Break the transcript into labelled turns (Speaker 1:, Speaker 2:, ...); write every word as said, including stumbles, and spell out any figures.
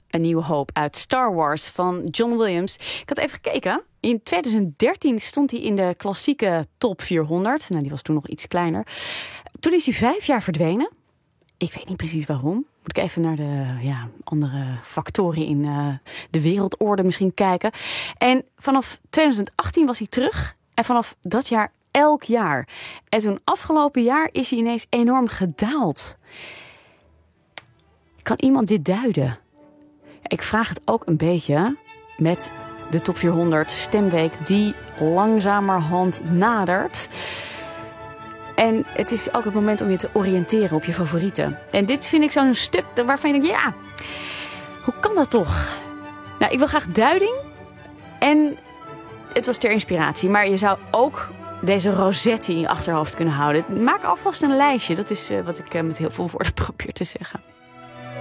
Speaker 1: A New Hope uit Star Wars van John Williams. Ik had even gekeken. In twintig dertien stond hij in de klassieke top vierhonderd. Nou, die was toen nog iets kleiner. Toen is hij vijf jaar verdwenen. Ik weet niet precies waarom. Moet ik even naar de ja, andere factoren in uh, de wereldorde misschien kijken. En vanaf twintig achttien was hij terug. En vanaf dat jaar elk jaar. En toen afgelopen jaar is hij ineens enorm gedaald. Kan iemand dit duiden? Ik vraag het ook een beetje met de top vierhonderd stemweek die langzamerhand nadert. En het is ook het moment om je te oriënteren op je favorieten. En dit vind ik zo'n stuk waarvan je denkt, ja, hoe kan dat toch? Nou, ik wil graag duiding. En het was ter inspiratie. Maar je zou ook deze Rossetti in je achterhoofd kunnen houden. Maak alvast een lijstje. Dat is uh, wat ik uh, met heel veel woorden probeer te zeggen.